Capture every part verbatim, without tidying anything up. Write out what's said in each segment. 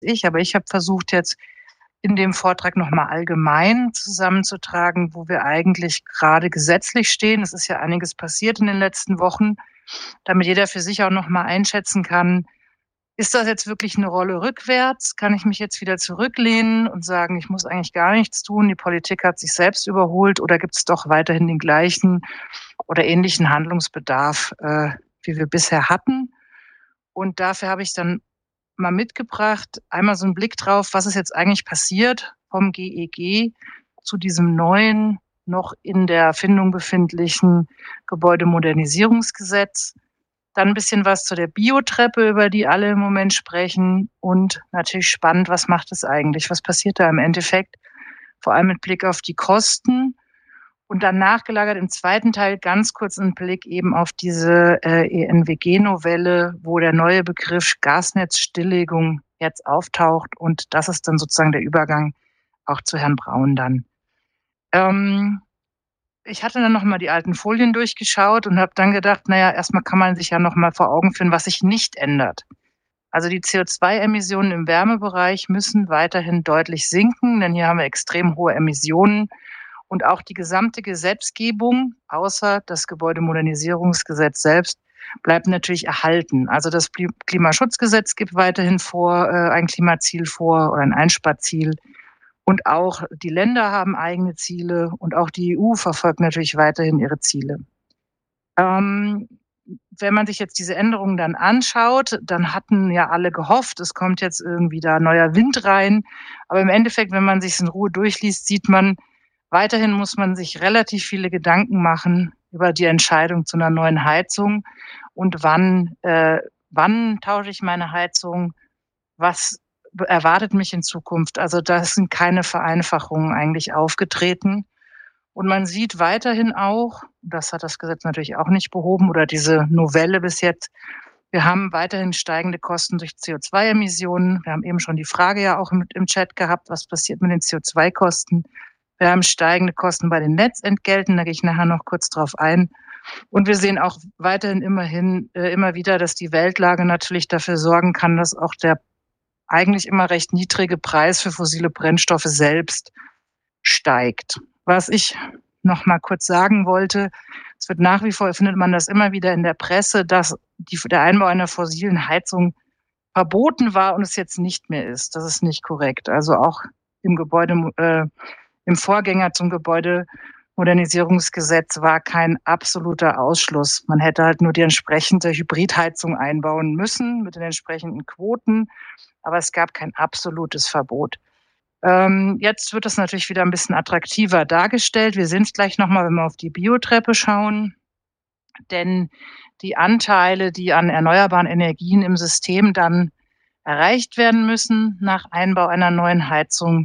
ich. Aber ich habe versucht, jetzt in dem Vortrag noch mal allgemein zusammenzutragen, wo wir eigentlich gerade gesetzlich stehen. Es ist ja einiges passiert in den letzten Wochen, damit jeder für sich auch noch mal einschätzen kann: Ist das jetzt wirklich eine Rolle rückwärts? Kann ich mich jetzt wieder zurücklehnen und sagen: „Ich muss eigentlich gar nichts tun, die Politik hat sich selbst überholt“, oder gibt es doch weiterhin den gleichen oder ähnlichen Handlungsbedarf, äh, wie wir bisher hatten? Und dafür habe ich dann mal mitgebracht, einmal so 'n Blick drauf, was ist jetzt eigentlich passiert vom G E G zu diesem neuen, noch in der Erfindung befindlichen Gebäudemodernisierungsgesetz. Dann 'n bisschen was zu der Biotreppe, über die alle im Moment sprechen, und natürlich spannend, was macht es eigentlich? Was passiert da im Endeffekt? Vor allem mit Blick auf die Kosten. Und dann nachgelagert im zweiten Teil ganz kurz 'n Blick eben auf diese, äh, E N W G-Novelle, wo der neue Begriff Gasnetzstilllegung jetzt auftaucht, und das ist dann sozusagen der Übergang auch zu Herrn Braun dann. Ähm, ich hatte dann noch mal die alten Folien durchgeschaut und habe dann gedacht: „Na ja, erst mal kann man sich ja noch mal vor Augen führen, was sich nicht ändert.“ Also, die C O zwei Emissionen im Wärmebereich müssen weiterhin deutlich sinken, denn hier haben wir extrem hohe Emissionen. Und auch die gesamte Gesetzgebung, außer das Gebäudemodernisierungsgesetz selbst, bleibt natürlich erhalten. Also, das Pli Klimaschutzgesetz gibt weiterhin vor äh, ein Klimaziel vor oder ein Einsparziel. Und auch die Länder haben eigene Ziele, und auch die E U verfolgt natürlich weiterhin ihre Ziele. Ähm, wenn man sich jetzt diese Änderungen dann anschaut, dann hatten ja alle gehofft, es kommt jetzt irgendwie da neuer Wind rein. Aber im Endeffekt, wenn man sich's in Ruhe durchliest, sieht man, weiterhin muss man sich relativ viele Gedanken machen über die Entscheidung zu 'ner neuen Heizung und wann äh, wann tausche ich meine Heizung? Was b erwartet mich in Zukunft? Also, da sind keine Vereinfachungen eigentlich aufgetreten. Und man sieht weiterhin auch, das hat das Gesetz natürlich auch nicht behoben oder diese Novelle bis jetzt, wir haben weiterhin steigende Kosten durch C O zwei Emissionen. Wir haben eben schon die Frage ja auch mit im Chat gehabt: „Was passiert mit den C O zwei Kosten?“ Wir haben steigende Kosten bei den Netzentgelten, da gehe ich nachher noch kurz drauf ein. Und wir sehen auch weiterhin immerhin äh, immer wieder, dass die Weltlage natürlich dafür sorgen kann, dass auch der eigentlich immer recht niedrige Preis für fossile Brennstoffe selbst steigt. Was ich noch mal kurz sagen wollte: Es wird nach wie vor findet man das immer wieder in der Presse, dass die der Einbau einer fossilen Heizung verboten war und es jetzt nicht mehr ist. Das ist nicht korrekt. Also, auch im Gebäude äh, im Vorgänger zum Gebäudemodernisierungsgesetz war kein absoluter Ausschluss. Man hätte halt nur die entsprechende Hybridheizung einbauen müssen mit den entsprechenden Quoten, aber es gab kein absolutes Verbot. Ähm, jetzt wird das natürlich wieder 'n bisschen attraktiver dargestellt. Wir sehen's gleich noch mal, wenn wir auf die Biotreppe schauen. Denn die Anteile, die an erneuerbaren Energien im System dann erreicht werden müssen nach Einbau einer neuen Heizung,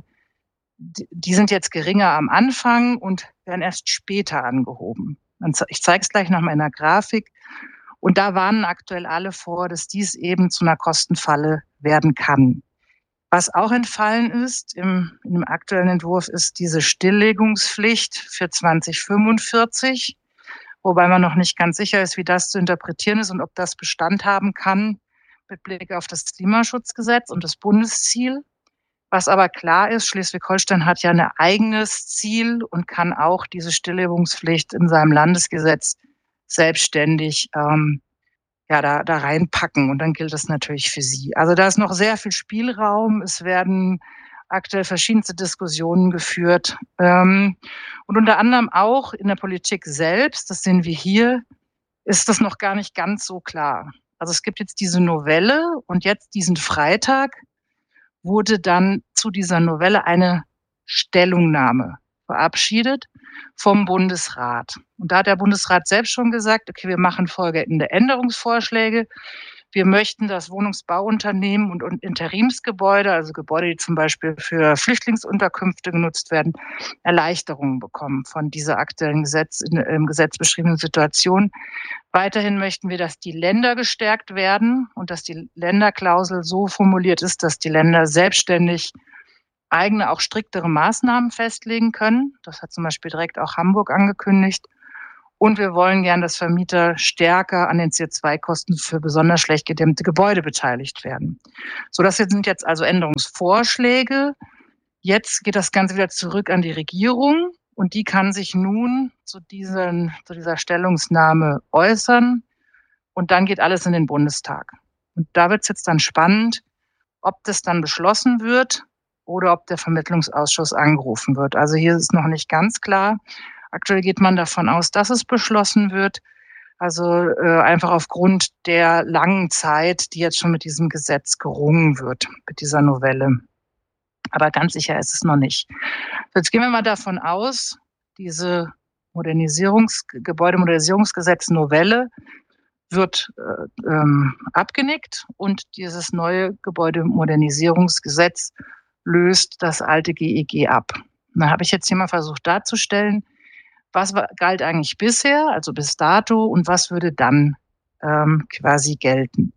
d die sind jetzt geringer am Anfang und werden erst später angehoben. Und ich zeige es gleich noch mal in 'ner Grafik. Und da warnen aktuell alle vor, dass dies eben zu 'ner Kostenfalle werden kann. Was auch entfallen ist im im aktuellen Entwurf, ist diese Stilllegungspflicht für zwanzig fünfundvierzig, wobei man noch nicht ganz sicher ist, wie das zu interpretieren ist und ob das Bestand haben kann mit Blick auf das Klimaschutzgesetz und das Bundesziel. Was aber klar ist, Schleswig-Holstein hat ja 'ne eigenes Ziel und kann auch diese Stilllegungspflicht in seinem Landesgesetz selbstständig, ähm, ja, da da reinpacken, und dann gilt das natürlich für sie. Also, da ist noch sehr viel Spielraum. Es werden aktuell verschiedenste Diskussionen geführt, ähm, und unter anderem auch in der Politik selbst, das sehen wir hier, ist das noch gar nicht ganz so klar. Also, es gibt jetzt diese Novelle, und jetzt diesen Freitag wurde dann zu dieser Novelle eine Stellungnahme verabschiedet vom Bundesrat. Und da hat der Bundesrat selbst schon gesagt: „Okay, wir machen folgende Änderungsvorschläge. Wir möchten, dass Wohnungsbauunternehmen und und Interimsgebäude, also Gebäude, die zum Beispiel für Flüchtlingsunterkünfte genutzt werden, Erleichterungen bekommen von dieser aktuellen Gesetz in im Gesetz beschriebenen Situation. Weiterhin möchten wir, dass die Länder gestärkt werden und dass die Länderklausel so formuliert ist, dass die Länder selbstständig eigene, auch striktere Maßnahmen festlegen können.“ Das hat zum Beispiel direkt auch Hamburg angekündigt. Und wir wollen gern, dass Vermieter stärker an den C O zwei Kosten für besonders schlecht gedämmte Gebäude beteiligt werden. So, das sind jetzt also Änderungsvorschläge. Jetzt geht das Ganze wieder zurück an die Regierung und die kann sich nun zu, diesen, zu dieser Stellungnahme äußern und dann geht alles in den Bundestag. Und da wird es jetzt dann spannend, ob das dann beschlossen wird oder ob der Vermittlungsausschuss angerufen wird. Also hier ist noch nicht ganz klar. Aktuell geht man davon aus, dass es beschlossen wird. Also äh, einfach aufgrund der langen Zeit, die jetzt schon mit diesem Gesetz gerungen wird, mit dieser Novelle. Aber ganz sicher ist es noch nicht. Jetzt gehen wir mal davon aus, diese Modernisierungs-, Gebäudemodernisierungsgesetz-Novelle wird äh, ähm, abgenickt und dieses neue Gebäudemodernisierungsgesetz löst das alte G E G ab. Da habe ich jetzt hier mal versucht darzustellen, was galt eigentlich bisher, also bis dato, und was würde dann ähm, quasi gelten.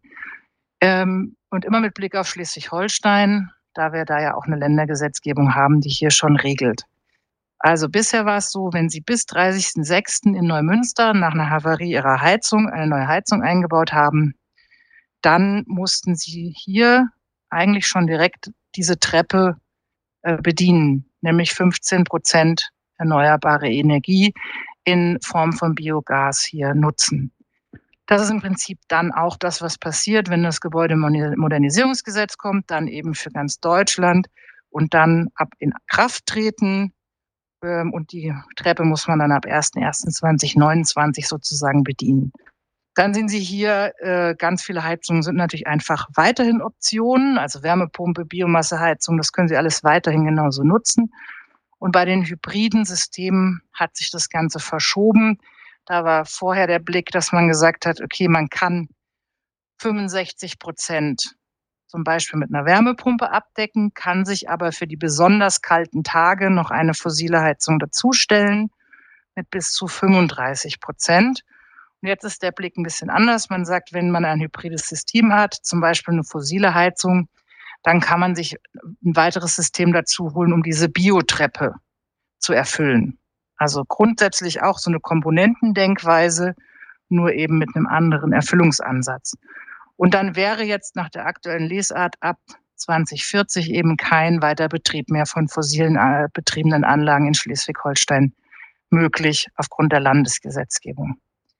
Ähm, und immer mit Blick auf Schleswig-Holstein, da wir da ja auch eine Ländergesetzgebung haben, die hier schon regelt. Also bisher war es so, wenn Sie bis dreißigsten sechsten in Neumünster nach einer Havarie Ihrer Heizung eine neue Heizung eingebaut haben, dann mussten Sie hier eigentlich schon direkt diese Treppe äh, bedienen, nämlich fünfzehn Prozent erneuerbare Energie in Form von Biogas hier nutzen. Das ist im Prinzip dann auch das, was passiert, wenn das Gebäudemodernisierungsgesetz kommt, dann eben für ganz Deutschland und dann ab in Kraft treten. Und die Treppe muss man dann ab ersten ersten zweitausendneunundzwanzig sozusagen bedienen. Dann sehen Sie hier, äh, ganz viele Heizungen sind natürlich einfach weiterhin Optionen, also Wärmepumpe, Biomasseheizung, das können Sie alles weiterhin genauso nutzen. Und bei den hybriden Systemen hat sich das Ganze verschoben. Da war vorher der Blick, dass man gesagt hat, okay, man kann fünfundsechzig Prozent zum Beispiel mit einer Wärmepumpe abdecken, kann sich aber für die besonders kalten Tage noch eine fossile Heizung dazustellen mit bis zu fünfunddreißig Prozent. Und jetzt ist der Blick ein bisschen anders. Man sagt, wenn man ein hybrides System hat, zum Beispiel eine fossile Heizung, dann kann man sich ein weiteres System dazu holen, um diese Biotreppe zu erfüllen. Also grundsätzlich auch so eine Komponentendenkweise, nur eben mit einem anderen Erfüllungsansatz. Und dann wäre jetzt nach der aktuellen Lesart ab zwanzig vierzig eben kein weiter Betrieb mehr von fossilen äh, betriebenen Anlagen in Schleswig-Holstein möglich aufgrund der Landesgesetzgebung.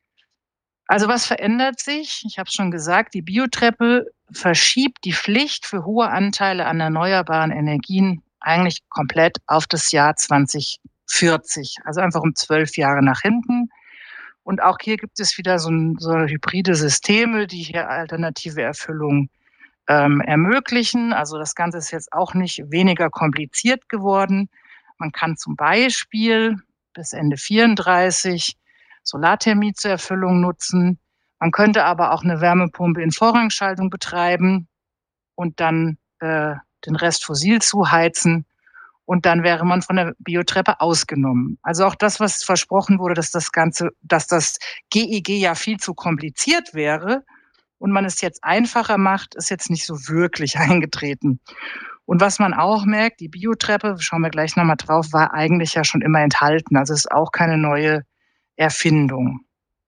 Also was verändert sich? Ich habe es schon gesagt, die Biotreppe verschiebt die Pflicht für hohe Anteile an erneuerbaren Energien eigentlich komplett auf das Jahr zwanzig vierzig, also einfach um zwölf Jahre nach hinten. Und auch hier gibt es wieder so, ein, so hybride Systeme, die hier alternative Erfüllung ähm, ermöglichen. Also das Ganze ist jetzt auch nicht weniger kompliziert geworden. Man kann zum Beispiel bis Ende vierunddreißig Solarthermie zur Erfüllung nutzen. Man könnte aber auch eine Wärmepumpe in Vorrangschaltung betreiben und dann äh, den Rest fossil zuheizen. Und dann wäre man von der Biotreppe ausgenommen. Also auch das, was versprochen wurde, dass das Ganze, dass das G E G ja viel zu kompliziert wäre und man es jetzt einfacher macht, ist jetzt nicht so wirklich eingetreten. Und was man auch merkt, die Biotreppe, schauen wir gleich nochmal drauf, war eigentlich ja schon immer enthalten. Also ist auch keine neue Erfindung.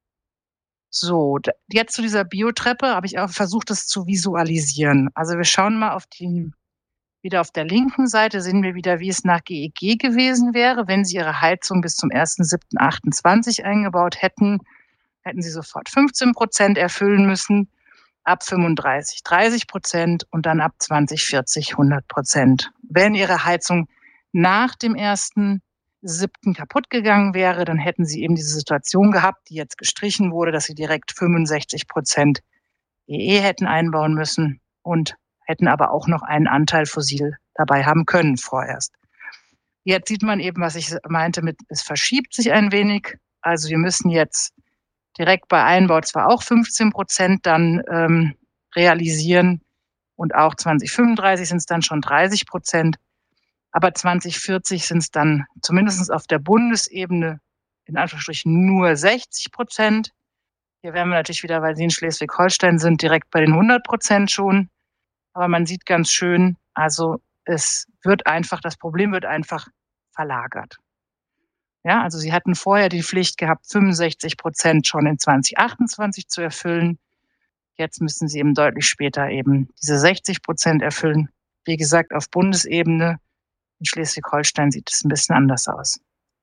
So, jetzt zu dieser Biotreppe habe ich auch versucht, das zu visualisieren. Also wir schauen mal auf die, wieder auf der linken Seite sehen wir wieder, wie es nach G E G gewesen wäre. Wenn Sie Ihre Heizung bis zum ersten siebten achtundzwanzig eingebaut hätten, hätten Sie sofort fünfzehn Prozent erfüllen müssen, ab fünfunddreißig dreißig Prozent und dann ab zwanzig vierzig hundert Prozent. Wenn Ihre Heizung nach dem ersten siebten kaputt gegangen wäre, dann hätten Sie eben diese Situation gehabt, die jetzt gestrichen wurde, dass Sie direkt fünfundsechzig Prozent E E hätten einbauen müssen und hätten aber auch noch einen Anteil fossil dabei haben können vorerst. Jetzt sieht man eben, was ich meinte mit, es verschiebt sich ein wenig. Also wir müssen jetzt direkt bei Einbau zwar auch fünfzehn Prozent dann ähm, realisieren und auch zwanzig fünfunddreißig sind es dann schon dreißig Prozent. Aber zwanzig vierzig sind es dann zumindest auf der Bundesebene in Anführungsstrichen nur sechzig Prozent. Hier wären wir natürlich wieder, weil Sie in Schleswig-Holstein sind, direkt bei den hundert Prozent schon. Aber man sieht ganz schön, also es wird einfach, das Problem wird einfach verlagert. Ja, also sie hatten vorher die Pflicht gehabt, fünfundsechzig Prozent schon in zwanzig achtundzwanzig zu erfüllen. Jetzt müssen sie eben deutlich später eben diese sechzig Prozent erfüllen. Wie gesagt, auf Bundesebene in Schleswig-Holstein sieht es ein bisschen anders aus.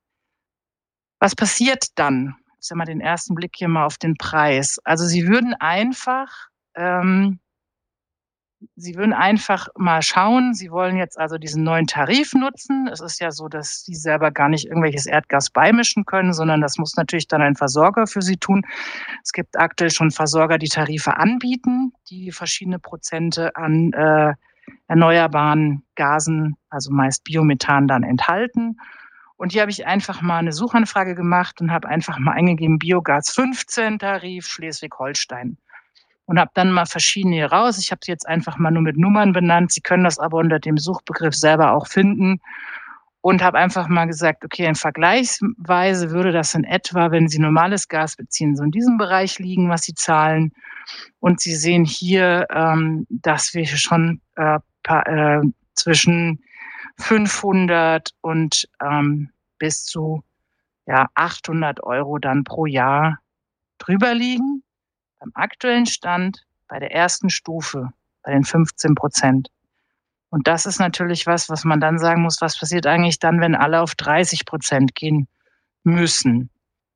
Was passiert dann? Jetzt haben wir den ersten Blick hier mal auf den Preis. Also sie würden einfach, ähm, sie würden einfach mal schauen, sie wollen jetzt also diesen neuen Tarif nutzen. Es ist ja so, dass sie selber gar nicht irgendwelches Erdgas beimischen können, sondern das muss natürlich dann ein Versorger für sie tun. Es gibt aktuell schon Versorger, die Tarife anbieten, die verschiedene Prozente an äh, erneuerbaren Gasen, also meist Biomethan, dann enthalten. Und hier habe ich einfach mal eine Suchanfrage gemacht und habe einfach mal eingegeben Biogas fünfzehn Tarif Schleswig-Holstein und habe dann mal verschiedene hier raus. Ich habe sie jetzt einfach mal nur mit Nummern benannt. Sie können das aber unter dem Suchbegriff selber auch finden und habe einfach mal gesagt, okay, in Vergleichsweise würde das in etwa, wenn Sie normales Gas beziehen, so in diesem Bereich liegen, was Sie zahlen. Und Sie sehen hier, ähm, dass wir schon äh, pa- äh, zwischen fünfhundert und ähm, bis zu ja, achthundert Euro dann pro Jahr drüber liegen. Beim aktuellen Stand bei der ersten Stufe, bei den fünfzehn Prozent. Und das ist natürlich was, was man dann sagen muss, was passiert eigentlich dann, wenn alle auf dreißig Prozent gehen müssen.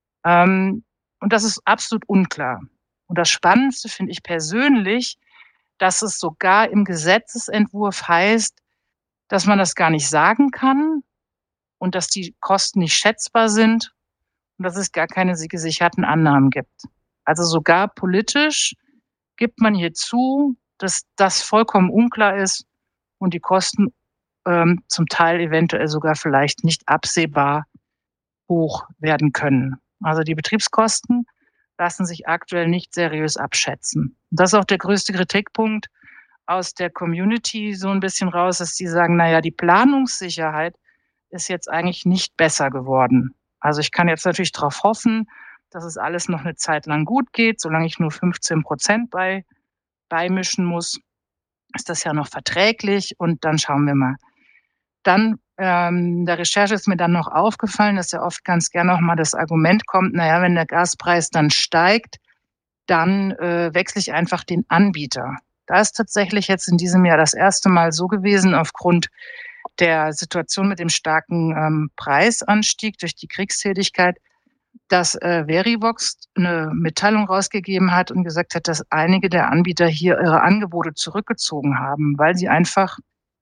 Ähm, und das ist absolut unklar. Und das Spannendste finde ich persönlich, dass es sogar im Gesetzesentwurf heißt, dass man das gar nicht sagen kann und dass die Kosten nicht schätzbar sind und dass es gar keine gesicherten Annahmen gibt. Also sogar politisch gibt man hier zu, dass das vollkommen unklar ist und die Kosten ähm, zum Teil eventuell sogar vielleicht nicht absehbar hoch werden können. Also die Betriebskosten lassen sich aktuell nicht seriös abschätzen. Das ist auch der größte Kritikpunkt aus der Community so ein bisschen raus, dass die sagen, naja, die Planungssicherheit ist jetzt eigentlich nicht besser geworden. Also ich kann jetzt natürlich darauf hoffen, dass es alles noch eine Zeit lang gut geht. Solange ich nur fünfzehn Prozent bei, beimischen muss, ist das ja noch verträglich und dann schauen wir mal. Dann ähm, in der Recherche ist mir dann noch aufgefallen, dass ja oft ganz gerne auch mal das Argument kommt, naja, wenn der Gaspreis dann steigt, dann äh, wechsle ich einfach den Anbieter. Da ist tatsächlich jetzt in diesem Jahr das erste Mal so gewesen, aufgrund der Situation mit dem starken ähm, Preisanstieg durch die Kriegstätigkeit, dass äh, Verivox eine Mitteilung rausgegeben hat und gesagt hat, dass einige der Anbieter hier ihre Angebote zurückgezogen haben, weil sie einfach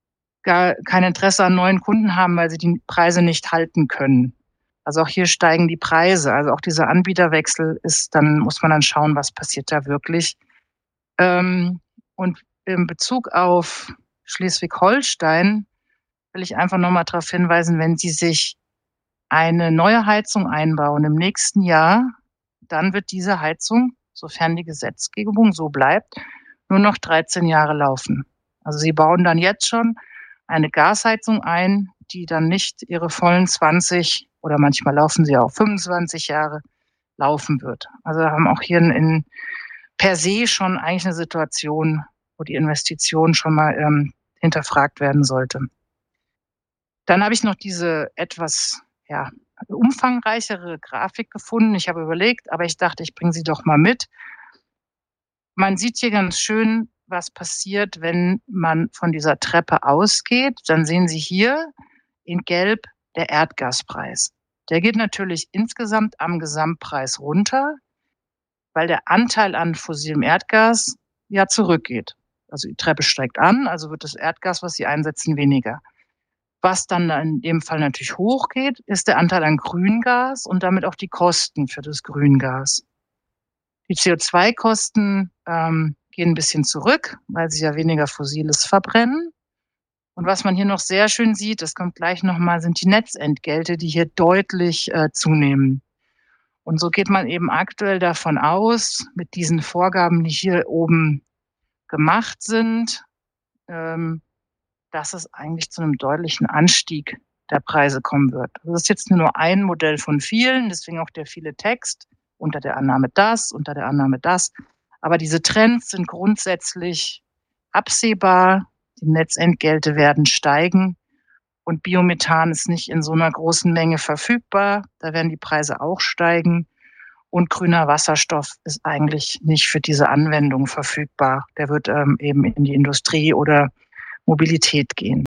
gar kein Interesse an neuen Kunden haben, weil sie die Preise nicht halten können. Also auch hier steigen die Preise. Also auch dieser Anbieterwechsel ist, dann muss man dann schauen, was passiert da wirklich. Ähm, und in Bezug auf Schleswig-Holstein will ich einfach nochmal darauf hinweisen, wenn Sie sich eine neue Heizung einbauen im nächsten Jahr, dann wird diese Heizung, sofern die Gesetzgebung so bleibt, nur noch dreizehn Jahre laufen. Also Sie bauen dann jetzt schon eine Gasheizung ein, die dann nicht ihre vollen zwanzig oder manchmal laufen sie auch fünfundzwanzig Jahre laufen wird. Also wir haben auch hier in, in per se schon eigentlich eine Situation, wo die Investition schon mal ähm, hinterfragt werden sollte. Dann habe ich noch diese etwas ja, umfangreichere Grafik gefunden. Ich habe überlegt, aber ich dachte, ich bringe sie doch mal mit. Man sieht hier ganz schön, was passiert, wenn man von dieser Treppe ausgeht. Dann sehen Sie hier in Gelb der Erdgaspreis. Der geht natürlich insgesamt am Gesamtpreis runter, weil der Anteil an fossilem Erdgas ja zurückgeht. Also die Treppe steigt an, also wird das Erdgas, was Sie einsetzen, weniger. Was dann in dem Fall natürlich hochgeht, ist der Anteil an Grüngas und damit auch die Kosten für das Grüngas. Die C O zwei Kosten ähm, gehen ein bisschen zurück, weil sie ja weniger Fossiles verbrennen. Und was man hier noch sehr schön sieht, das kommt gleich nochmal, sind die Netzentgelte, die hier deutlich äh, zunehmen. Und so geht man eben aktuell davon aus, mit diesen Vorgaben, die hier oben gemacht sind, ähm, dass es eigentlich zu einem deutlichen Anstieg der Preise kommen wird. Das ist jetzt nur ein Modell von vielen, deswegen auch der viele Text, unter der Annahme das, unter der Annahme das. Aber diese Trends sind grundsätzlich absehbar. Die Netzentgelte werden steigen Und Biomethan ist nicht in so einer großen Menge verfügbar. Da werden die Preise auch steigen. Und grüner Wasserstoff ist eigentlich nicht für diese Anwendung verfügbar. Der wird ähm, eben in die Industrie oder Mobilität gehen.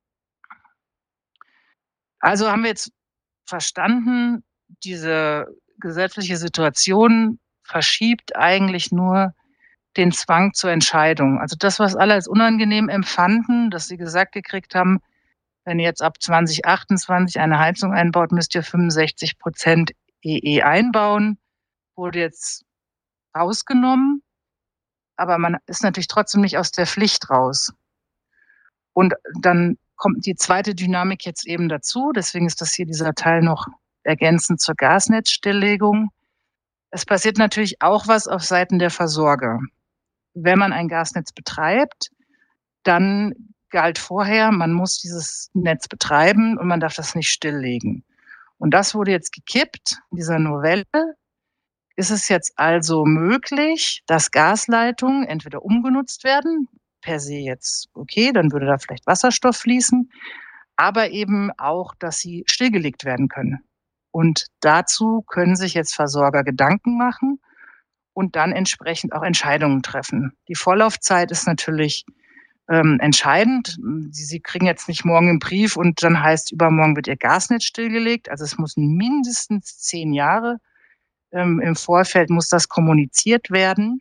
Also haben wir jetzt verstanden, diese gesetzliche Situation verschiebt eigentlich nur den Zwang zur Entscheidung. Also das, was alle als unangenehm empfanden, dass sie gesagt gekriegt haben, wenn ihr jetzt ab zwanzig achtundzwanzig eine Heizung einbaut, müsst ihr fünfundsechzig Prozent E E einbauen, wurde jetzt rausgenommen. Aber man ist natürlich trotzdem nicht aus der Pflicht raus. Und dann kommt die zweite Dynamik jetzt eben dazu. Deswegen ist das hier dieser Teil noch ergänzend zur Gasnetzstilllegung. Es passiert natürlich auch was auf Seiten der Versorger. Wenn man ein Gasnetz betreibt, dann galt vorher, man muss dieses Netz betreiben und man darf das nicht stilllegen. Und das wurde jetzt gekippt. In dieser Novelle ist es jetzt also möglich, dass Gasleitungen entweder umgenutzt werden, per se jetzt okay, dann würde da vielleicht Wasserstoff fließen, aber eben auch, dass sie stillgelegt werden können. Und dazu können sich jetzt Versorger Gedanken machen und dann entsprechend auch Entscheidungen treffen. Die Vorlaufzeit ist natürlich ähm, entscheidend. Sie, sie kriegen jetzt nicht morgen einen Brief und dann heißt, übermorgen wird ihr Gasnetz stillgelegt. Also es muss mindestens zehn Jahre ähm, im Vorfeld muss das kommuniziert werden.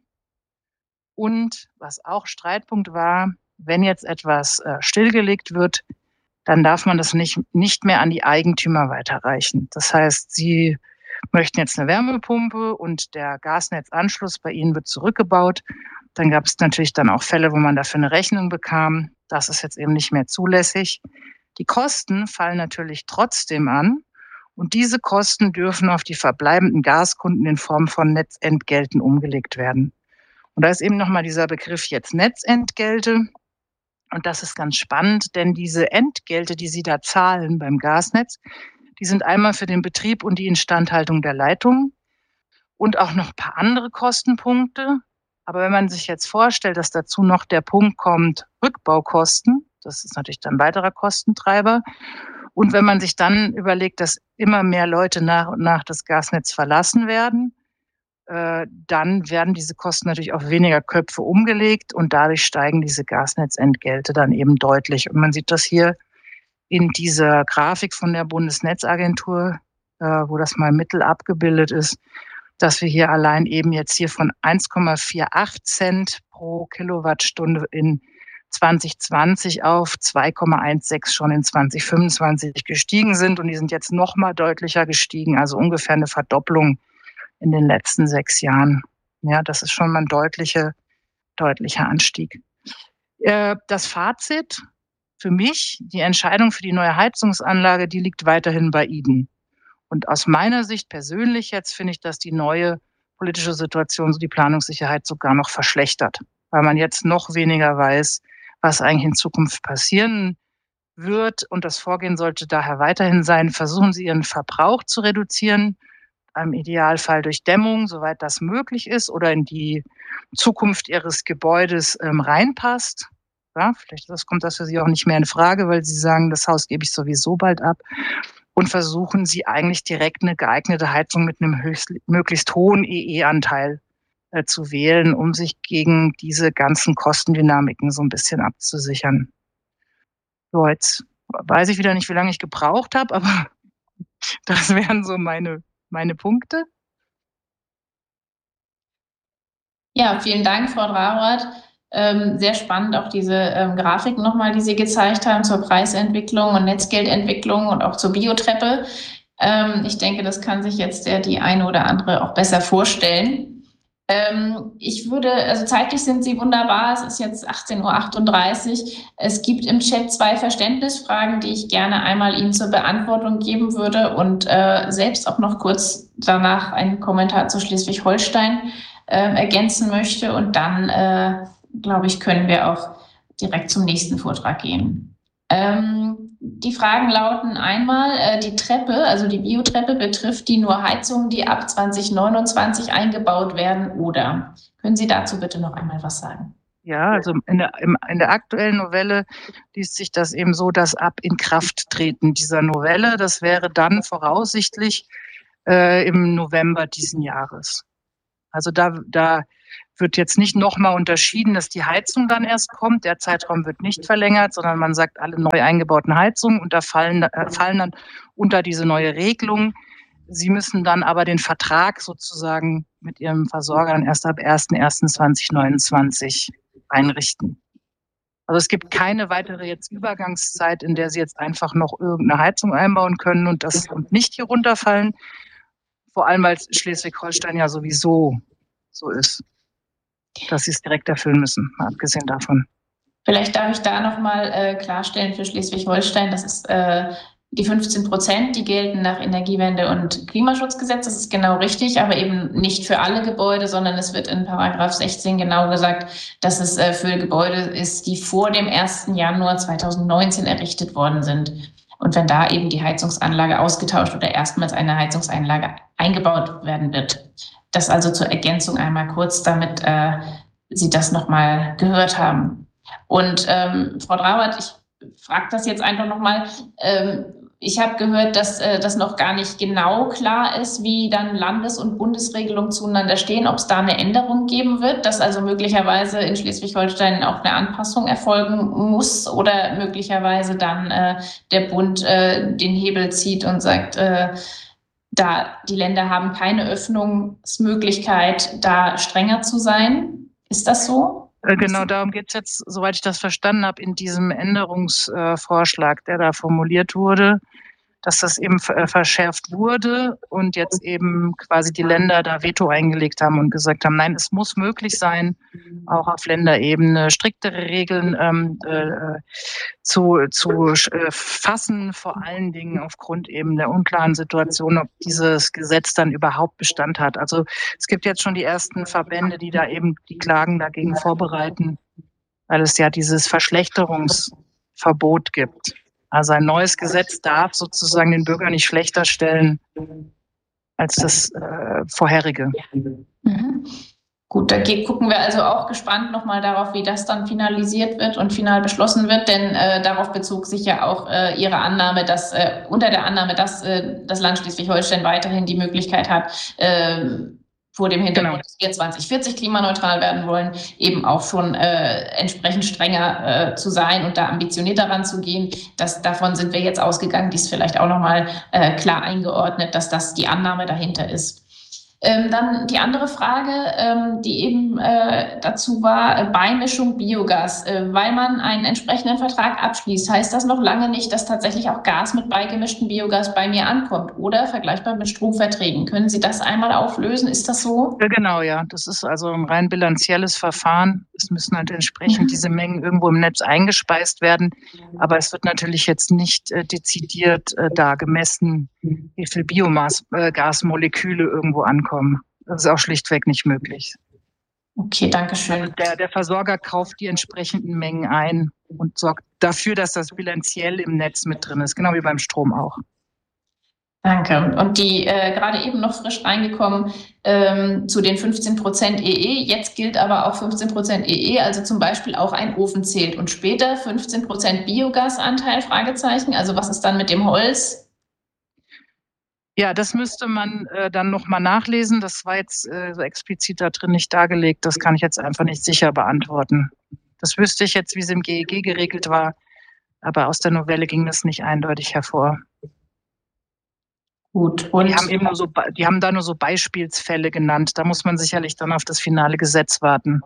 Und was auch Streitpunkt war, wenn jetzt etwas äh, stillgelegt wird, dann darf man das nicht, nicht mehr an die Eigentümer weiterreichen. Das heißt, sie möchten jetzt eine Wärmepumpe und der Gasnetzanschluss bei ihnen wird zurückgebaut. Dann gab es natürlich dann auch Fälle, wo man dafür eine Rechnung bekam. Das ist jetzt eben nicht mehr zulässig. Die Kosten fallen natürlich trotzdem an. Und diese Kosten dürfen auf die verbleibenden Gaskunden in Form von Netzentgelten umgelegt werden. Und da ist eben nochmal dieser Begriff jetzt Netzentgelte. Und das ist ganz spannend, denn diese Entgelte, die Sie da zahlen beim Gasnetz, die sind einmal für den Betrieb und die Instandhaltung der Leitung und auch noch ein paar andere Kostenpunkte. Aber wenn man sich jetzt vorstellt, dass dazu noch der Punkt kommt, Rückbaukosten, das ist natürlich dann ein weiterer Kostentreiber. Und wenn man sich dann überlegt, dass immer mehr Leute nach und nach das Gasnetz verlassen werden, äh, dann werden diese Kosten natürlich auf weniger Köpfe umgelegt und dadurch steigen diese Gasnetzentgelte dann eben deutlich. Und man sieht das hier in dieser Grafik von der Bundesnetzagentur, äh, wo das mal mittel abgebildet ist, dass wir hier allein eben jetzt hier von eins Komma achtzehn Cent pro Kilowattstunde in zwanzig zwanzig auf zwei Komma sechzehn schon in zwanzig fünfundzwanzig gestiegen sind. Und die sind jetzt noch mal deutlicher gestiegen, also ungefähr eine Verdopplung in den letzten sechs Jahren. Ja, das ist schon mal ein deutlicher, deutlicher Anstieg. Äh, das Fazit für mich, die Entscheidung für die neue Heizungsanlage, die liegt weiterhin bei Ihnen. Und aus meiner Sicht persönlich jetzt finde ich, dass die neue politische Situation so die Planungssicherheit sogar noch verschlechtert, weil man jetzt noch weniger weiß, was eigentlich in Zukunft passieren wird. Und das Vorgehen sollte daher weiterhin sein, versuchen Sie Ihren Verbrauch zu reduzieren, im Idealfall durch Dämmung, soweit das möglich ist oder in die Zukunft Ihres Gebäudes ähm, reinpasst. Ja, vielleicht das kommt das für Sie auch nicht mehr in Frage, weil Sie sagen, das Haus gebe ich sowieso bald ab. Und versuchen Sie eigentlich direkt eine geeignete Heizung mit einem höchst, möglichst hohen E E-Anteil äh, zu wählen, um sich gegen diese ganzen Kostendynamiken so ein bisschen abzusichern. So, jetzt weiß ich wieder nicht, wie lange ich gebraucht habe, aber das wären so meine, meine Punkte. Ja, vielen Dank, Frau Dravrath. Ähm, sehr spannend auch diese ähm, Grafiken nochmal, die Sie gezeigt haben zur Preisentwicklung und Netzgeldentwicklung und auch zur Biotreppe. Ähm, ich denke, das kann sich jetzt der die eine oder andere auch besser vorstellen. Ähm, ich würde, also zeitlich sind Sie wunderbar, es ist jetzt achtzehn Uhr achtunddreißig. Es gibt im Chat zwei Verständnisfragen, die ich gerne einmal Ihnen zur Beantwortung geben würde und äh, selbst auch noch kurz danach einen Kommentar zu Schleswig-Holstein äh, ergänzen möchte und dann äh, glaube ich, können wir auch direkt zum nächsten Vortrag gehen. Ähm, die Fragen lauten einmal, äh, die Treppe, also die Biotreppe, betrifft die nur Heizungen, die ab zwanzig neunundzwanzig eingebaut werden, oder? Können Sie dazu bitte noch einmal was sagen? Ja, also in der, im, in der aktuellen Novelle liest sich das eben so, dass ab Inkrafttreten dieser Novelle, das wäre dann voraussichtlich äh, im November diesen Jahres. Also da, da wird jetzt nicht nochmal unterschieden, dass die Heizung dann erst kommt. Der Zeitraum wird nicht verlängert, sondern man sagt, alle neu eingebauten Heizungen und da fallen, äh, fallen dann unter diese neue Regelung. Sie müssen dann aber den Vertrag sozusagen mit Ihrem Versorger dann erst ab erster erster zweitausendneunundzwanzig einrichten. Also es gibt keine weitere jetzt Übergangszeit, in der Sie jetzt einfach noch irgendeine Heizung einbauen können und das und nicht hier runterfallen. Vor allem, weil Schleswig-Holstein ja sowieso so ist, dass Sie es direkt erfüllen müssen, mal abgesehen davon. Vielleicht darf ich da nochmal äh, klarstellen für Schleswig-Holstein, das ist äh, die fünfzehn Prozent, die gelten nach Energiewende- und Klimaschutzgesetz, das ist genau richtig, aber eben nicht für alle Gebäude, sondern es wird in Paragraph sechzehn genau gesagt, dass es äh, für Gebäude ist, die vor dem ersten Januar zweitausendneunzehn errichtet worden sind. Und wenn da eben die Heizungsanlage ausgetauscht oder erstmals eine Heizungsanlage eingebaut werden wird. Das also zur Ergänzung einmal kurz, damit äh, Sie das nochmal gehört haben. Und ähm, Frau Drawert, ich frage das jetzt einfach nochmal. Ähm, ich habe gehört, dass äh, das noch gar nicht genau klar ist, wie dann Landes- und Bundesregelungen zueinander stehen, ob es da eine Änderung geben wird, dass also möglicherweise in Schleswig-Holstein auch eine Anpassung erfolgen muss oder möglicherweise dann äh, der Bund äh, den Hebel zieht und sagt, äh, da die Länder haben keine Öffnungsmöglichkeit, da strenger zu sein. Ist das so? Genau, darum geht es jetzt, soweit ich das verstanden habe, in diesem Änderungsvorschlag, der da formuliert wurde, dass das eben verschärft wurde und jetzt eben quasi die Länder da Veto eingelegt haben und gesagt haben, nein, es muss möglich sein, auch auf Länderebene striktere Regeln ähm, äh, zu, zu äh, fassen, vor allen Dingen aufgrund eben der unklaren Situation, ob dieses Gesetz dann überhaupt Bestand hat. Also es gibt jetzt schon die ersten Verbände, die da eben die Klagen dagegen vorbereiten, weil es ja dieses Verschlechterungsverbot gibt. Also ein neues Gesetz darf sozusagen den Bürger nicht schlechter stellen als das äh, vorherige. Mhm. Gut, da gucken wir also auch gespannt nochmal darauf, wie das dann finalisiert wird und final beschlossen wird, denn äh, darauf bezog sich ja auch äh, Ihre Annahme, dass äh, unter der Annahme, dass äh, das Land Schleswig-Holstein weiterhin die Möglichkeit hat, äh, vor dem Hintergrund, genau, dass wir zwanzig vierzig klimaneutral werden wollen, eben auch schon äh, entsprechend strenger äh, zu sein und da ambitionierter ranzugehen. Das, davon sind wir jetzt ausgegangen, dies vielleicht auch nochmal äh, klar eingeordnet, dass das die Annahme dahinter ist. Ähm, dann die andere Frage, ähm, die eben äh, dazu war, äh, Beimischung Biogas. Äh, weil man einen entsprechenden Vertrag abschließt, heißt das noch lange nicht, dass tatsächlich auch Gas mit beigemischtem Biogas bei mir ankommt oder vergleichbar mit Stromverträgen. Können Sie das einmal auflösen? Ist das so? Ja, genau, ja. Das ist also ein rein bilanzielles Verfahren. Es müssen halt entsprechend mhm. diese Mengen irgendwo im Netz eingespeist werden. Aber es wird natürlich jetzt nicht äh, dezidiert äh, da gemessen, wie viel Biogasmoleküle äh, irgendwo ankommen. Das ist auch schlichtweg nicht möglich. Okay, danke schön. Der, der Versorger kauft die entsprechenden Mengen ein und sorgt dafür, dass das bilanziell im Netz mit drin ist, genau wie beim Strom auch. Danke. Und die äh, gerade eben noch frisch reingekommen ähm, zu den fünfzehn Prozent E E. Jetzt gilt aber auch fünfzehn Prozent E E, also zum Beispiel auch ein Ofen zählt. Und später fünfzehn Prozent Biogasanteil, Fragezeichen. Also was ist dann mit dem Holz? Ja, das müsste man äh, dann nochmal nachlesen. Das war jetzt äh, so explizit da drin nicht dargelegt. Das kann ich jetzt einfach nicht sicher beantworten. Das wüsste ich jetzt, wie es im G E G geregelt war. Aber aus der Novelle ging das nicht eindeutig hervor. Gut. Und die haben eben nur so, die haben da nur so Beispielsfälle genannt. Da muss man sicherlich dann auf das finale Gesetz warten.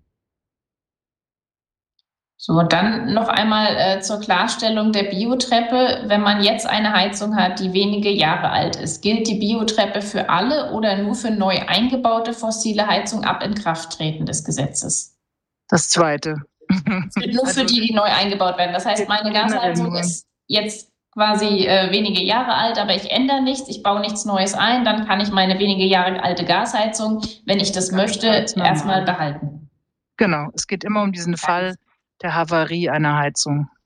So, dann noch einmal äh, zur Klarstellung der Biotreppe. Wenn man jetzt eine Heizung hat, die wenige Jahre alt ist, gilt die Biotreppe für alle oder nur für neu eingebaute fossile Heizung ab Inkrafttreten des Gesetzes? Das Zweite. Es gilt nur also, für die, die neu eingebaut werden. Das heißt, meine Gasheizung ist jetzt quasi äh, wenige Jahre alt, aber ich ändere nichts, ich baue nichts Neues ein, dann kann ich meine wenige Jahre alte Gasheizung, wenn ich das möchte, erstmal behalten. Genau, es geht immer um diesen Fall der Havarie einer Heizung.